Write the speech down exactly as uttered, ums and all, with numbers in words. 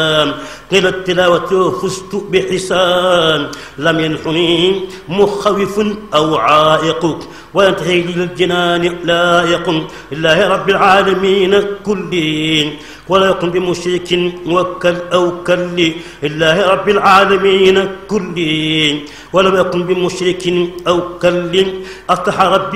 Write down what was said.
قيل التلاوة فزت بحسان لم ينحني مخوف أو عائق وينتهي للجنان لائق لله رب العالمين كلهم ولا يكن بمشرك وكل أو كل لله رب العالمين كلهم ولم يكن بمشرك أو كل أفتح ربي